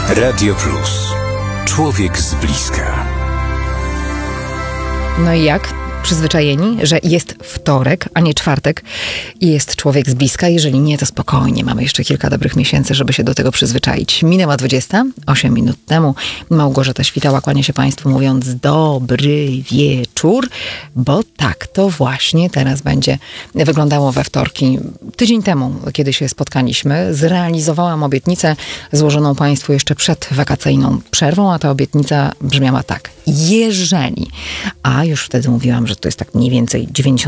Radio Plus. Człowiek z bliska. No i jak? Przyzwyczajeni, że jest wtorek, a nie czwartek i jest człowiek z bliska. Jeżeli nie, to spokojnie. Mamy jeszcze kilka dobrych miesięcy, żeby się do tego przyzwyczaić. Minęła 20, 8 minut temu. Małgorzata Świtała kłania się Państwu mówiąc dobry wieczór, bo tak to właśnie teraz będzie wyglądało we wtorki. Tydzień temu, kiedy się spotkaliśmy, zrealizowałam obietnicę złożoną Państwu jeszcze przed wakacyjną przerwą, a ta obietnica brzmiała tak. Jeżeli, a już wtedy mówiłam, że to jest tak mniej więcej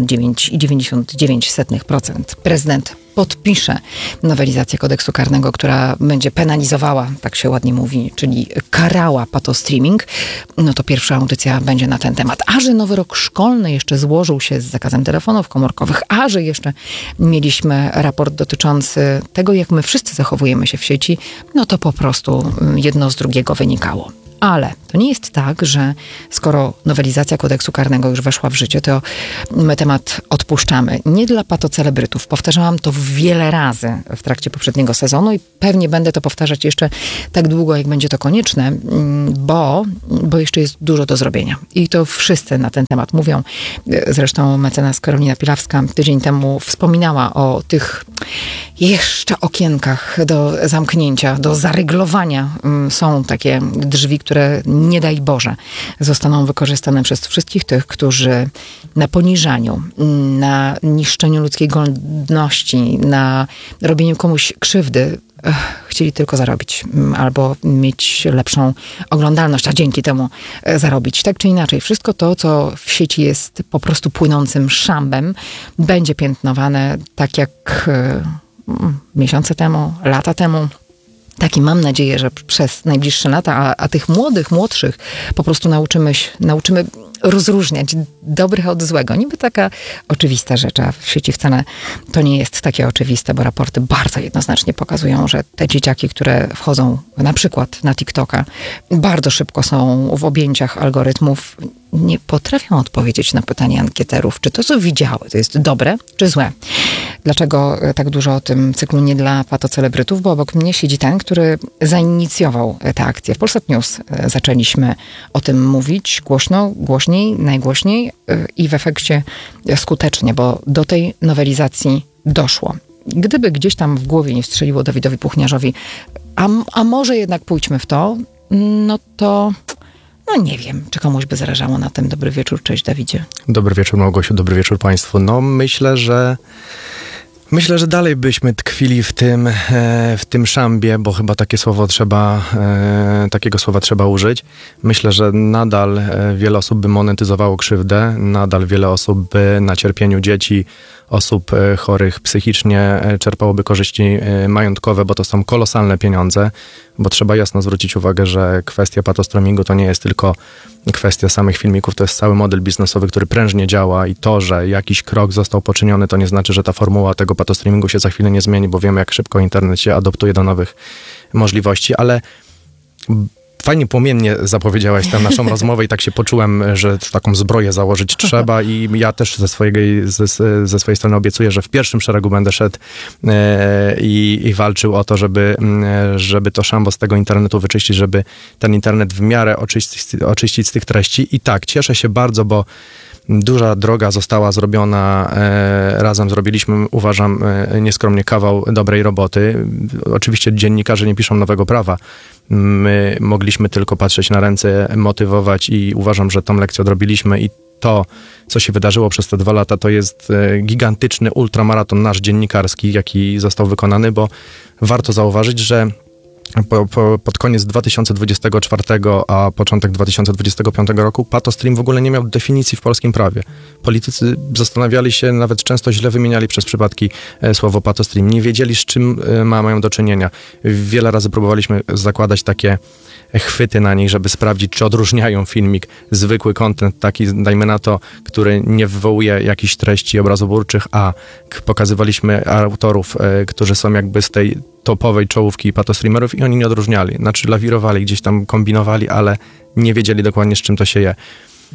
99,99% prezydent podpisze nowelizację kodeksu karnego, która będzie penalizowała, tak się ładnie mówi, czyli karała patostreaming, no to pierwsza audycja będzie na ten temat. A że nowy rok szkolny jeszcze złożył się z zakazem telefonów komórkowych, a że jeszcze mieliśmy raport dotyczący tego, jak my wszyscy zachowujemy się w sieci, no to po prostu jedno z drugiego wynikało. Ale to nie jest tak, że skoro nowelizacja kodeksu karnego już weszła w życie, to my temat odpuszczamy. Nie dla patocelebrytów. Powtarzałam to wiele razy w trakcie poprzedniego sezonu i pewnie będę to powtarzać jeszcze tak długo, jak będzie to konieczne, bo jeszcze jest dużo do zrobienia. I to wszyscy na ten temat mówią. Zresztą mecenas Karolina Pilawska tydzień temu wspominała o tych jeszcze okienkach do zamknięcia, do zaryglowania. Są takie drzwi, które nie daj Boże zostaną wykorzystane przez wszystkich tych, którzy na poniżaniu, na niszczeniu ludzkiej godności, na robieniu komuś krzywdy chcieli tylko zarobić albo mieć lepszą oglądalność, a dzięki temu zarobić. Tak czy inaczej, wszystko to, co w sieci jest po prostu płynącym szambem, będzie piętnowane tak jak miesiące temu, lata temu. Tak i mam nadzieję, że przez najbliższe lata, a tych młodszych po prostu nauczymy rozróżniać dobrych od złego. Niby taka oczywista rzecz, a w sieci wcale to nie jest takie oczywiste, bo raporty bardzo jednoznacznie pokazują, że te dzieciaki, które wchodzą na przykład na TikToka, bardzo szybko są w objęciach algorytmów, nie potrafią odpowiedzieć na pytanie ankieterów, czy to, co widziały, to jest dobre, czy złe. Dlaczego tak dużo o tym cyklu nie dla patocelebrytów? Bo obok mnie siedzi ten, który zainicjował tę akcję. W Polsat News zaczęliśmy o tym mówić głośno, głośniej, najgłośniej i w efekcie skutecznie, bo do tej nowelizacji doszło. Gdyby gdzieś tam w głowie nie strzeliło Dawidowi Puchniarzowi, a może jednak pójdźmy w to, no to nie wiem, czy komuś by zależało na tym. Dobry wieczór, cześć Dawidzie. Dobry wieczór Małgosiu, dobry wieczór Państwu. No myślę, że dalej byśmy tkwili w tym szambie, bo chyba takiego słowa trzeba użyć. Myślę, że nadal wiele osób by monetyzowało krzywdę, nadal wiele osób by na cierpieniu dzieci, osób chorych psychicznie czerpałoby korzyści majątkowe, bo to są kolosalne pieniądze, bo trzeba jasno zwrócić uwagę, że kwestia patostreamingu to nie jest tylko kwestia samych filmików, to jest cały model biznesowy, który prężnie działa i to, że jakiś krok został poczyniony, to nie znaczy, że ta formuła tego patostreamingu się za chwilę nie zmieni, bo wiemy, jak szybko internet się adoptuje do nowych możliwości, ale fajnie płomiennie zapowiedziałaś tę naszą rozmowę i tak się poczułem, że taką zbroję założyć trzeba i ja też ze swojej strony obiecuję, że w pierwszym szeregu będę szedł i walczył o to, żeby to szambo z tego internetu wyczyścić, żeby ten internet w miarę oczyścić z tych treści. I tak, cieszę się bardzo, bo duża droga została zrobiona, razem zrobiliśmy, uważam, nieskromnie kawał dobrej roboty. Oczywiście dziennikarze nie piszą nowego prawa. My mogliśmy tylko patrzeć na ręce, motywować i uważam, że tą lekcję odrobiliśmy i to, co się wydarzyło przez te 2 lata, to jest gigantyczny ultramaraton nasz dziennikarski, jaki został wykonany, bo warto zauważyć, że pod koniec 2024, a początek 2025 roku patostream w ogóle nie miał definicji w polskim prawie. Politycy zastanawiali się, nawet często źle wymieniali przez przypadki słowo patostream. Nie wiedzieli, z czym mają do czynienia. Wiele razy próbowaliśmy zakładać takie chwyty na nich, żeby sprawdzić, czy odróżniają filmik, zwykły content, taki, dajmy na to, który nie wywołuje jakichś treści obrazoburczych, a pokazywaliśmy autorów, którzy są jakby z tej topowej czołówki patostreamerów i oni nie odróżniali. Znaczy lawirowali, gdzieś tam kombinowali, ale nie wiedzieli dokładnie, z czym to się je.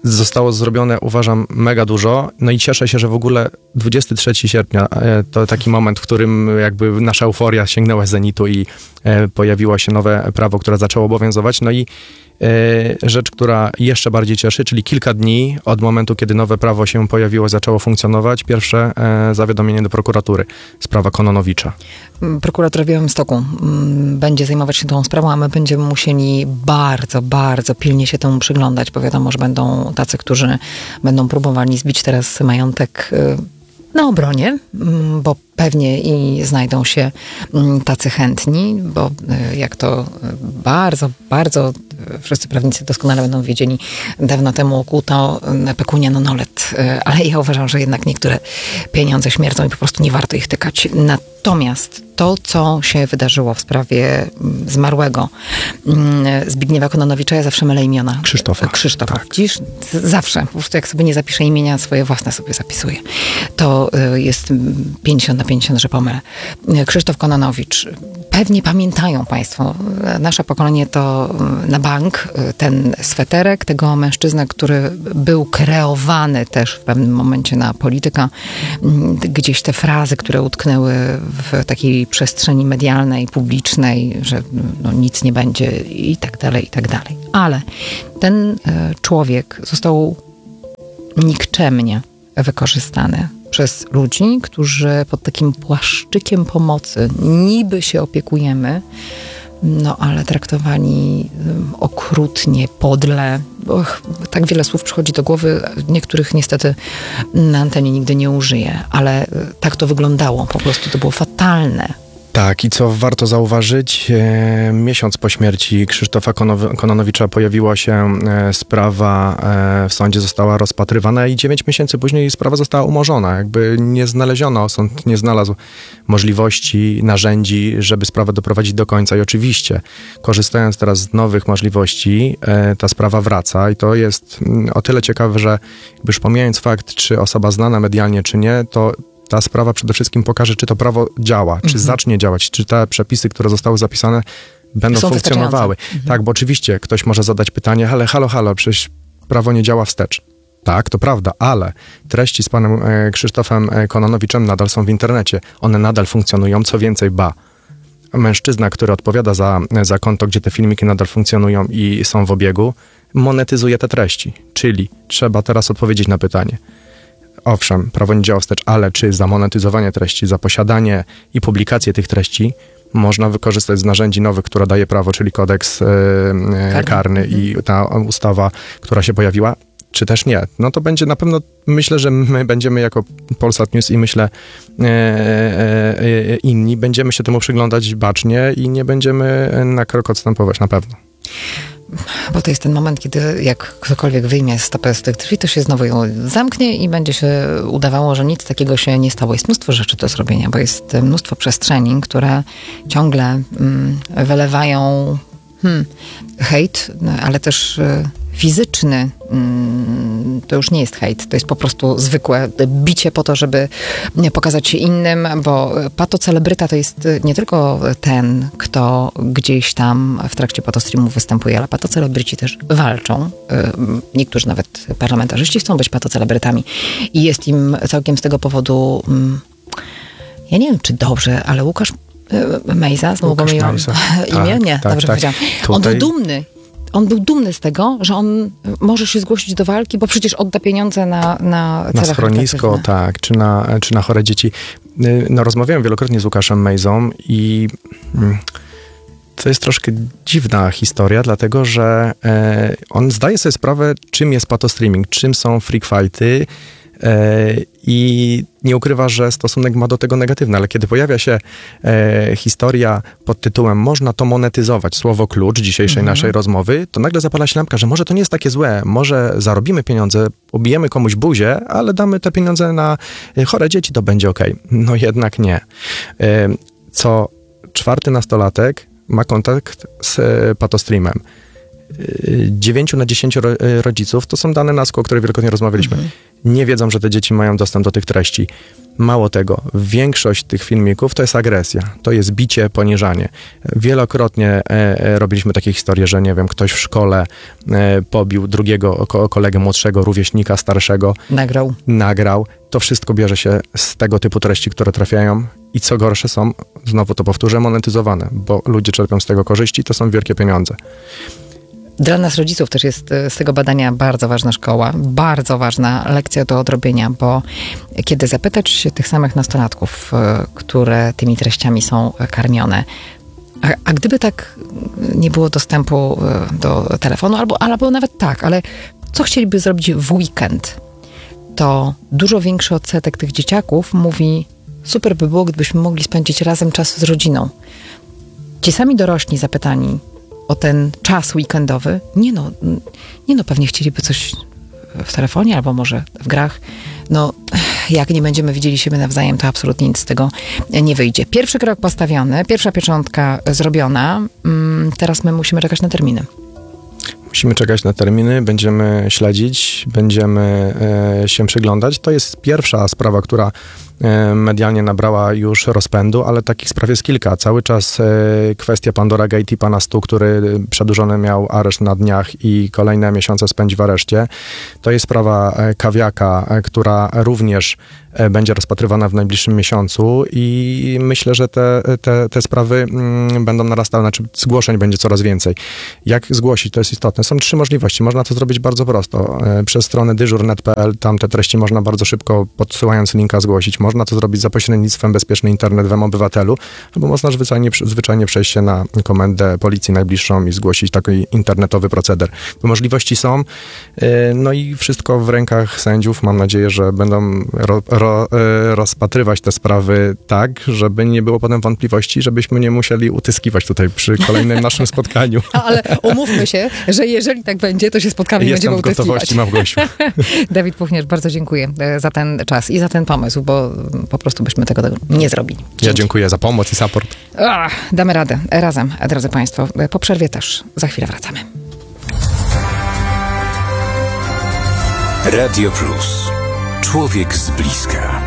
zostało zrobione, uważam, mega dużo. No i cieszę się, że w ogóle 23 sierpnia to taki moment, w którym jakby nasza euforia sięgnęła zenitu i pojawiło się nowe prawo, które zaczęło obowiązywać. No i rzecz, która jeszcze bardziej cieszy, czyli kilka dni od momentu, kiedy nowe prawo się pojawiło, zaczęło funkcjonować, pierwsze zawiadomienie do prokuratury, sprawa Kononowicza. Prokuratura w Białymstoku będzie zajmować się tą sprawą, a my będziemy musieli bardzo, bardzo pilnie się temu przyglądać, bo wiadomo, że będą tacy, którzy będą próbowali zbić teraz majątek na obronie, bo pewnie i znajdą się tacy chętni, bo jak to bardzo, bardzo wszyscy prawnicy doskonale będą wiedzieli, dawno temu okuto pecunia non olet, ale ja uważam, że jednak niektóre pieniądze śmierdzą i po prostu nie warto ich tykać. Natomiast to, co się wydarzyło w sprawie zmarłego Zbigniewa Kononowicza, ja zawsze mylę imiona. Krzysztofa. Tak. Dziś zawsze, po prostu jak sobie nie zapiszę imienia, swoje własne sobie zapisuję. To jest 50/50, że pomylę. Krzysztof Kononowicz. Pewnie pamiętają Państwo, nasze pokolenie to na bank, ten sweterek tego mężczyznę, który był kreowany też w pewnym momencie na polityka. Gdzieś te frazy, które utknęły w takiej przestrzeni medialnej, publicznej, że no, nic nie będzie i tak dalej, i tak dalej. Ale ten człowiek został nikczemnie wykorzystany przez ludzi, którzy pod takim płaszczykiem pomocy niby się opiekujemy, no ale traktowani okrutnie, podle. Tak wiele słów przychodzi do głowy, niektórych niestety na antenie nigdy nie użyję, ale tak to wyglądało, po prostu to było fatalne. Tak, i co warto zauważyć, miesiąc po śmierci Krzysztofa Kononowicza pojawiła się sprawa, w sądzie została rozpatrywana i 9 miesięcy później sprawa została umorzona. Jakby nie znaleziono, sąd nie znalazł możliwości, narzędzi, żeby sprawę doprowadzić do końca. I oczywiście, korzystając teraz z nowych możliwości, ta sprawa wraca i to jest o tyle ciekawe, że już pomijając fakt, czy osoba znana medialnie, czy nie, to ta sprawa przede wszystkim pokaże, czy to prawo działa, czy zacznie działać, czy te przepisy, które zostały zapisane, będą funkcjonowały. Tak, bo oczywiście ktoś może zadać pytanie, ale halo, przecież prawo nie działa wstecz. Tak, to prawda, ale treści z panem Krzysztofem Kononowiczem nadal są w internecie. One nadal funkcjonują, co więcej, mężczyzna, który odpowiada za konto, gdzie te filmiki nadal funkcjonują i są w obiegu, monetyzuje te treści. Czyli trzeba teraz odpowiedzieć na pytanie. Owszem, prawo nie działa wstecz, ale czy za monetyzowanie treści, za posiadanie i publikację tych treści można wykorzystać z narzędzi nowych, które daje prawo, czyli kodeks karny i ta ustawa, która się pojawiła, czy też nie? No to będzie na pewno, myślę, że my będziemy jako Polsat News i myślę inni, będziemy się temu przyglądać bacznie i nie będziemy na krok odstępować, na pewno. Bo to jest ten moment, kiedy jak ktokolwiek wyjmie stopę z tych drzwi, to się znowu ją zamknie i będzie się udawało, że nic takiego się nie stało. Jest mnóstwo rzeczy do zrobienia, bo jest mnóstwo przestrzeni, które ciągle wylewają hejt, ale też fizyczny. To już nie jest hejt, to jest po prostu zwykłe bicie po to, żeby pokazać się innym, bo patocelebryta to jest nie tylko ten, kto gdzieś tam w trakcie patostreamu występuje, ale patocelebryci też walczą. Niektórzy nawet parlamentarzyści chcą być patocelebrytami i jest im całkiem z tego powodu, ja nie wiem, czy dobrze, ale Łukasz Mejza, znowu pomyliłam imię? Nie, dobrze powiedziałam. On był dumny. On był dumny z tego, że on może się zgłosić do walki, bo przecież odda pieniądze na schronisko, tak, czy na chore dzieci. No, rozmawiałem wielokrotnie z Łukaszem Mejzą i to jest troszkę dziwna historia, dlatego że on zdaje sobie sprawę, czym jest patostreaming, czym są freak fighty, i nie ukrywa, że stosunek ma do tego negatywny, ale kiedy pojawia się historia pod tytułem można to monetyzować, słowo klucz dzisiejszej naszej rozmowy, to nagle zapala się lampka, że może to nie jest takie złe, może zarobimy pieniądze, obijemy komuś buzię, ale damy te pieniądze na chore dzieci, to będzie okej. No jednak nie. Co 4. nastolatek ma kontakt z patostreamem. 9 na 10 rodziców, to są dane NASK, o których wielokrotnie rozmawialiśmy, nie wiedzą, że te dzieci mają dostęp do tych treści. Mało tego, większość tych filmików to jest agresja, to jest bicie, poniżanie. Wielokrotnie robiliśmy takie historie, że nie wiem, ktoś w szkole pobił drugiego kolegę młodszego, rówieśnika starszego. Nagrał. To wszystko bierze się z tego typu treści, które trafiają i co gorsze są, znowu to powtórzę, monetyzowane, bo ludzie czerpią z tego korzyści, to są wielkie pieniądze. Dla nas rodziców też jest z tego badania bardzo ważna szkoła, bardzo ważna lekcja do odrobienia, bo kiedy zapytać się tych samych nastolatków, które tymi treściami są karmione, a gdyby tak nie było dostępu do telefonu, albo nawet tak, ale co chcieliby zrobić w weekend, to dużo większy odsetek tych dzieciaków mówi, super by było, gdybyśmy mogli spędzić razem czas z rodziną. Ci sami dorośli zapytani o ten czas weekendowy, nie no, pewnie chcieliby coś w telefonie albo może w grach. No, jak nie będziemy widzieli siebie nawzajem, to absolutnie nic z tego nie wyjdzie. Pierwszy krok postawiony, pierwsza pieczątka zrobiona. Teraz my musimy czekać na terminy. Musimy czekać na terminy, będziemy śledzić, będziemy się przyglądać. To jest pierwsza sprawa, która medialnie nabrała już rozpędu, ale takich spraw jest kilka. Cały czas kwestia Pandora Gate i pana Stu, który przedłużony miał areszt na dniach i kolejne miesiące spędzi w areszcie. To jest sprawa Kawiaka, która również będzie rozpatrywana w najbliższym miesiącu i myślę, że te sprawy będą narastały, znaczy zgłoszeń będzie coraz więcej. Jak zgłosić? To jest istotne. Są 3 możliwości. Można to zrobić bardzo prosto. Przez stronę dyżur.net.pl, tam te treści można bardzo szybko, podsyłając linka, zgłosić. Można to zrobić za pośrednictwem Bezpieczny Internet w mObywatelu, albo można zwyczajnie przejść się na komendę policji najbliższą i zgłosić taki internetowy proceder. Bo możliwości są, no i wszystko w rękach sędziów. Mam nadzieję, że będą rozpatrywać te sprawy tak, żeby nie było potem wątpliwości, żebyśmy nie musieli utyskiwać tutaj przy kolejnym naszym spotkaniu. Ale umówmy się, że jeżeli tak będzie, to się spotkamy i będziemy utyskiwać. Jestem w gotowości, Małgosiu. Dawid Puchniarz, bardzo dziękuję za ten czas i za ten pomysł, bo po prostu byśmy tego nie zrobili. Dzięki. Ja dziękuję za pomoc i support. Damy radę. Razem, drodzy Państwo. Po przerwie też. Za chwilę wracamy. Radio Plus. Człowiek z bliska.